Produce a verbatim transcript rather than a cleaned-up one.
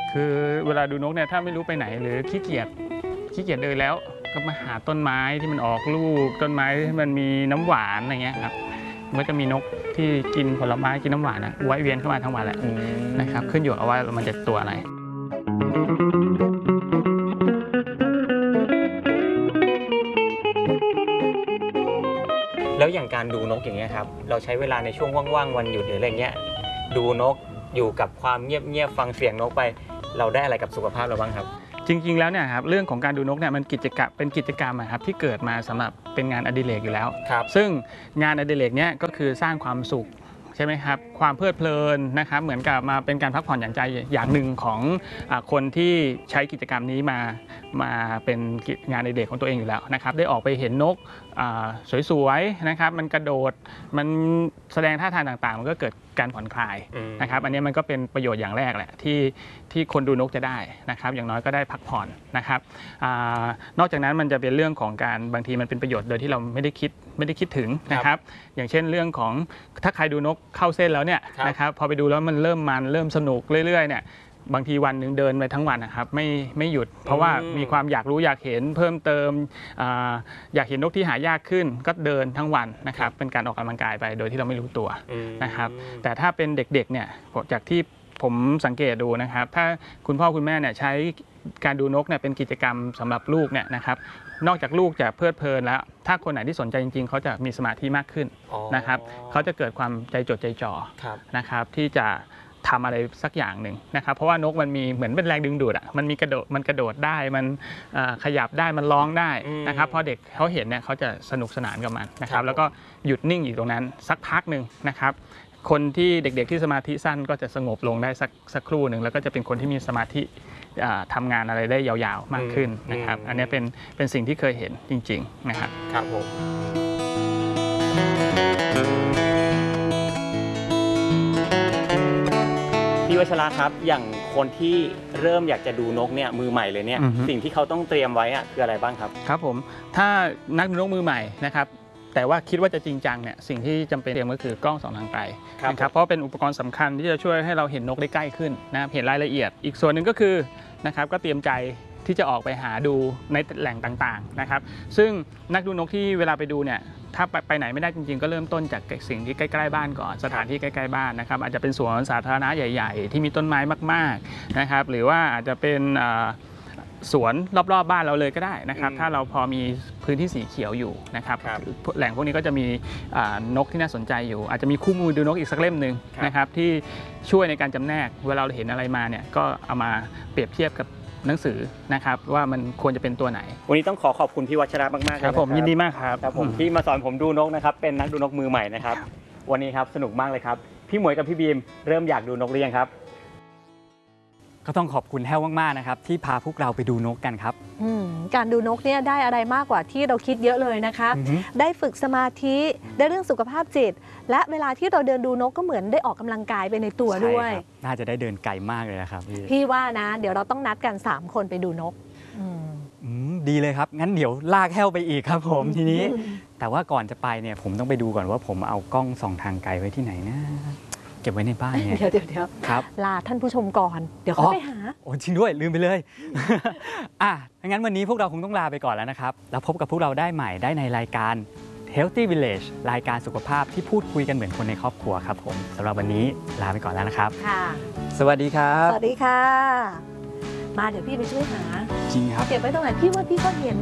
คือเวลาดูนกเนี่ยถ้าไม่รู้ไปไหนหรือขี้เกียจขี้เกียจเดินแล้วก็มาหาต้นไม้ที่มันออกลูกต้นไม้ที่มันมีน้ำหวานอะไรเงี้ยครับมันก็จะมีนกที่กินผลไม้กินน้ำหวานนะว่ายเวียนเข้ามาทั้งวันแหละนะครับขึ้นอยู่กับว่ามันจะตัวอะไรแล้วอย่างการดูนกอย่างเงี้ยครับเราใช้เวลาในช่วงว่างๆวันหยุดหรืออะไรเงี้ยดูนกอยู่กับความเงียบๆฟังเสียงนกไปเราได้อะไรกับสุขภาพเราบ้างครับจริงๆแล้วเนี่ยครับเรื่องของการดูนกเนี่ยมันกิจกรรมเป็นกิจกรรมครับที่เกิดมาสำหรับเป็นงานอดิเรกอยู่แล้วซึ่งงานอดิเรกเนี่ยก็คือสร้างความสุขใช่ไหมครับความเพลิดเพลินนะครับเหมือนกับมาเป็นการพักผ่อนหย่อนใจอย่างหนึ่งของคนที่ใช้กิจกรรมนี้มามาเป็นงานอดิเรกของตัวเองอยู่แล้วนะครับได้ออกไปเห็นนกสวยๆนะครับมันกระโดดมันแสดงท่าทางต่างๆมันก็เกิดการผ่อนคลายนะครับอันนี้มันก็เป็นประโยชน์อย่างแรกแหละที่ที่คนดูนกจะได้นะครับอย่างน้อยก็ได้พักผ่อนนะครับนอกจากนั้นมันจะเป็นเรื่องของการบางทีมันเป็นประโยชน์โดยที่เราไม่ได้คิดไม่ได้คิดถึงนะครับอย่างเช่นเรื่องของถ้าใครดูนกเข้าเส้นแล้วเนี่ยนะครับพอไปดูแล้วมันเริ่มมันเริ่มสนุกเรื่อยๆเนี่ยบางทีวันหนึ่งเดินไปทั้งวันนะครับไม่ไม่หยุดเพราะว่ามีความอยากรู้อยากเห็นเพิ่มเติม อ, อยากเห็นนกที่หายากขึ้นก็เดินทั้งวันนะครับเป็นการออกกำลังกายไปโดยที่เราไม่รู้ตัวนะครับแต่ถ้าเป็นเด็กๆเนี่ยจากที่ผมสังเกตดูนะครับถ้าคุณพ่อคุณแม่เนี่ยใช้การดูนกเนี่ยเป็นกิจกรรมสำหรับลูกเนี่ยนะครับนอกจากลูกจะเพลิดเพลินแล้วถ้าคนไหนที่สนใจจริงๆเขาจะมีสมาธิมากขึ้นนะครับเขาจะเกิดความใจจดใจจ่อนะครับที่จะทำอะไรสักอย่างหนึ่งนะครับเพราะว่านกมันมีเหมือนเป็นแรงดึงดูดอ่ะมันมีกระโดดมันกระโดดได้มันขยับได้มันร้องได้นะครับพอเด็กเขาเห็นเนี่ยเขาจะสนุกสนานกับมันนะครับแล้วก็หยุดนิ่งอยู่ตรงนั้นสักพักหนึ่งนะครับคนที่เด็กๆที่สมาธิสั้นก็จะสงบลงได้สักสักครู่หนึ่งแล้วก็จะเป็นคนที่มีสมาธิทำงานอะไรได้ยาวๆมากขึ้นนะครับอันนี้เป็นเป็นสิ่งที่เคยเห็นจริงๆนะครับครับผมพี่วัชระครับอย่างคนที่เริ่มอยากจะดูนกเนี่ยมือใหม่เลยเนี่ยสิ่งที่เขาต้องเตรียมไว้อะคืออะไรบ้างครับครับผมถ้านักดูนกมือใหม่นะครับแต่ว่าคิดว่าจะจริงจังเนี่ยสิ่งที่จำเป็นเตรียมก็คือกล้องส่องทางไกลนะครับเพราะเป็นอุปกรณ์สำคัญที่จะช่วยให้เราเห็นนกได้ใกล้ขึ้นนะครับเห็นรายละเอียดอีกส่วนหนึ่งก็คือนะครับก็เตรียมใจที่จะออกไปหาดูในแหล่งต่างๆนะครับซึ่งนักดูนกที่เวลาไปดูเนี่ยถ้าไปไหนไม่ได้จริงๆก็เริ่มต้นจากสิ่งที่ใกล้ๆบ้านก่อนสถานที่ใกล้ๆบ้านนะครับอาจจะเป็นสวนสาธารณะใหญ่ๆที่มีต้นไม้มากๆนะครับหรือว่าอาจจะเป็นสวนรอบๆบ้านเราเลยก็ได้นะครับถ้าเราพอมีพื้นที่สีเขียวอยู่นะครับแหล่งพวกนี้ก็จะมีนกที่น่าสนใจอยู่อาจจะมีคู่มือดูนกอีกสักเล่มหนึ่งนะครับที่ช่วยในการจำแนกเวลาเราเห็นอะไรมาเนี่ยก็เอามาเปรียบเทียบกับหนังสือนะครับว่ามันควรจะเป็นตัวไหนวันนี้ต้องขอขอบคุณพี่วัชระมากๆครับผมยินดีมากครับครับผมที่มาสอนผมดูนกนะครับเป็นนักดูนกมือใหม่นะครับวันนี้ครับสนุกมากเลยครับพี่หมวยกับพี่บีมเริ่มอยากดูนกหรือยังครับก็ต้องขอบคุณแห้วมากๆนะครับที่พาพวกเราไปดูนกกันครับการดูนกเนี่ยได้อะไรมากกว่าที่เราคิดเยอะเลยนะคะได้ฝึกสมาธิได้เรื่องสุขภาพจิตและเวลาที่เราเดินดูนกก็เหมือนได้ออกกำลังกายไปในตัวด้วยน่าจะได้เดินไกลมากเลยนะครับพี่พี่ว่านะเดี๋ยวเราต้องนัดกันสามคนไปดูนกดีเลยครับงั้นเดี๋ยวลากแห้วไปอีกครับผมทีนี้แต่ว่าก่อนจะไปเนี่ยผมต้องไปดูก่อนว่าผมเอากล้องส่องทางไกลไว้ที่ไหนนะเก็บไว้ในบ้านเนี่ยเดี๋ยวเดี๋ยวเดี๋ยวครับลาท่านผู้ชมก่อนเดี๋ยวเขาไปหาโอ้จริงด้วยลืมไปเลยอ่ะงั้นวันนี้พวกเราคงต้องลาไปก่อนแล้วนะครับแล้วพบกับพวกเราได้ใหม่ได้ในรายการ Healthy Village รายการสุขภาพที่พูดคุยกันเหมือนคนในครอบครัวครับผมสำหรับวันนี้ลาไปก่อนแล้วนะครับค่ะสวัสดีครับสวัสดีค่ะมาเดี๋ยวพี่ไปช่วยหาจริงครับเก็บไว้ตรงไหนพี่ว่าพี่ก็เห็น